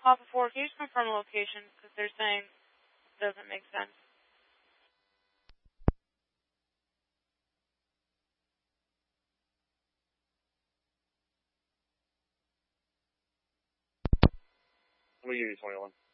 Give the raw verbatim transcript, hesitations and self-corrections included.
Papa four, can you just confirm the location? Because they're saying it doesn't make sense. Let me give you twenty-one.